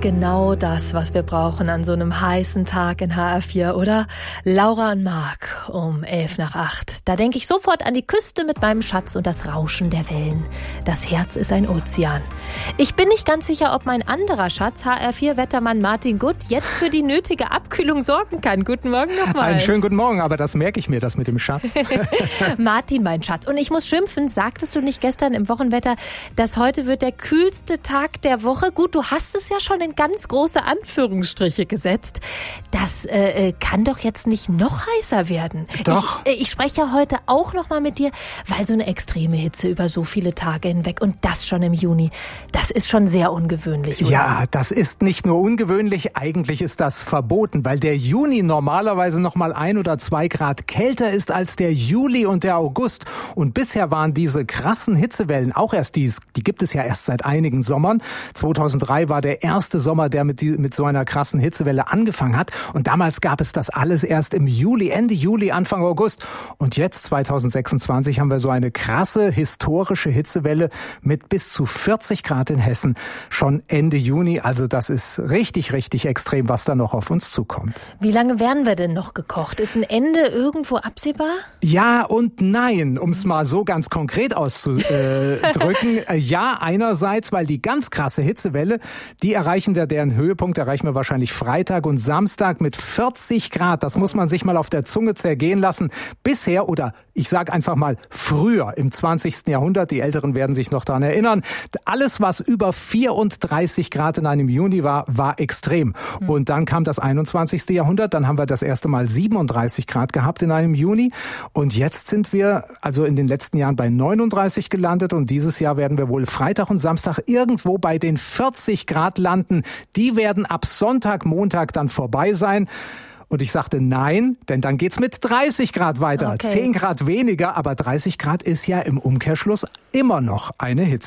genau das, was wir brauchen an so einem heißen Tag in HR4, oder? Laura und Marc um 7:55. Da denke ich sofort an die Küste mit meinem Schatz und das Rauschen der Wellen. Das Herz ist ein Ozean. Ich bin nicht ganz sicher, ob mein anderer Schatz, HR4-Wettermann Martin Gutt, jetzt für die nötige Abkühlung sorgen kann. Guten Morgen nochmal. Einen schönen guten Morgen, aber das merke ich mir, das mit dem Schatz. Martin, mein Schatz. Und ich muss schimpfen, sagtest du nicht gestern im Wochenwetter, dass heute wird der kühlste Tag der Woche? Gut, du hast es ja schon in ganz große Anführungsstriche gesetzt. Das kann doch jetzt nicht noch heißer werden. Doch. Ich spreche ja heute auch noch mal mit dir, weil so eine extreme Hitze über so viele Tage hinweg und das schon im Juni, das ist schon sehr ungewöhnlich, oder? Ja, das ist nicht nur ungewöhnlich, eigentlich ist das verboten, weil der Juni normalerweise noch mal 1 oder 2 Grad kälter ist als der Juli und der August. Und bisher waren diese krassen Hitzewellen auch erst, die gibt es ja erst seit einigen Sommern. 2003 war der erste Sommer, der mit so einer krassen Hitzewelle angefangen hat. Und damals gab es das alles erst im Juli, Ende Juli, Anfang August. Und jetzt, 2026, haben wir so eine krasse historische Hitzewelle mit bis zu 40 Grad in Hessen schon Ende Juni. Also das ist richtig, richtig extrem, was da noch auf uns zukommt. Wie lange werden wir denn noch gekocht? Ist ein Ende irgendwo absehbar? Ja und nein, um es mal so ganz konkret auszudrücken. Ja, einerseits, weil die ganz krasse Hitzewelle, deren Höhepunkt erreichen wir wahrscheinlich Freitag und Samstag mit 40 Grad. Das muss man sich mal auf der Zunge zergehen lassen. Bisher, oder ich sage einfach mal früher, im 20. Jahrhundert, die Älteren werden sich noch daran erinnern, alles, was über 34 Grad in einem Juni war, war extrem. Und dann kam das 21. Jahrhundert, dann haben wir das erste Mal 37 Grad gehabt in einem Juni. Und jetzt sind wir also in den letzten Jahren bei 39 gelandet und dieses Jahr werden wir wohl Freitag und Samstag irgendwo bei den 40 Grad landen. Die werden ab Sonntag, Montag dann vorbei sein. Und ich sagte nein, denn dann geht's mit 30 Grad weiter. Okay. 10 Grad weniger, aber 30 Grad ist ja im Umkehrschluss immer noch eine Hitze.